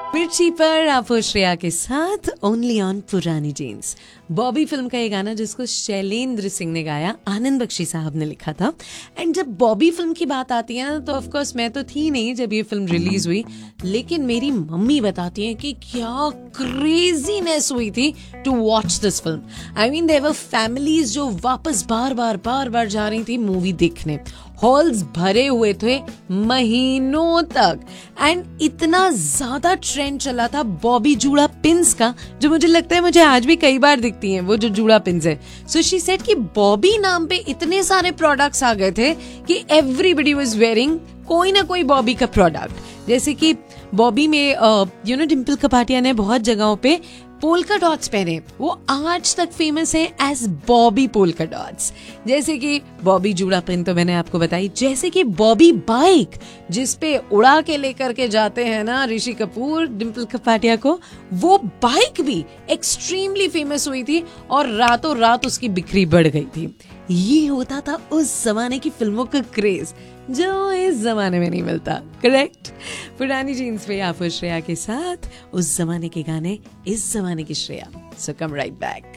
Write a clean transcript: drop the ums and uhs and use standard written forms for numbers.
मिर्ची पर आप हो श्रेया के साथ ओनली ऑन पुरानी जीन्स। बॉबी फिल्म का ये गाना जिसको शैलेंद्र सिंह ने गाया, आनंद बख्शी साहब ने लिखा था। एंड जब बॉबी फिल्म की बात आती है ना, तो ऑफ कोर्स मैं तो थी नहीं जब ये फिल्म रिलीज हुई, लेकिन मेरी मम्मी बताती हैं कि क्या क्रेजीनेस हुई थी to watch this film. I mean there were families जो वापस बार बार जा रही थी मूवी देखने। हॉल्स भरे हुए थे महीनों तक। एंड इतना ज्यादा ट्रेंड चला था बॉबी जूड़ा पिन्स का, जो मुझे लगता है मुझे आज भी कई बार दिखती हैं, वो जो जूड़ा पिन्स है। सो शी सेड कि बॉबी नाम पे इतने सारे प्रोडक्ट्स आ गए थे कि एवरीबडी वाज वेयरिंग कोई ना कोई बॉबी का प्रोडक्ट। जैसे कि बॉबी में डिम्पल कपाडिया ने बहुत जगहों पे पोल्का डॉट्स पहने, वो आज तक फेमस है एज बॉबी पोल्का डॉट्स। जैसे कि बॉबी जूड़ा पिन तो मैंने आपको बताई, जैसे कि बॉबी बाइक जिसपे उड़ा के लेकर के जाते हैं ना ऋषि कपूर डिम्पल कपाडिया को, वो बाइक भी एक्सट्रीमली फेमस हुई थी और रातों रात उसकी बिक्री बढ़ गई थी। ये होता था उस जमाने की फिल्मों का क्रेज जो इस जमाने में नहीं मिलता। करेक्ट। पुरानी जीन्स पे आप श्रेया के साथ, उस जमाने के गाने, इस जमाने की श्रेया। सो कम राइट बैक।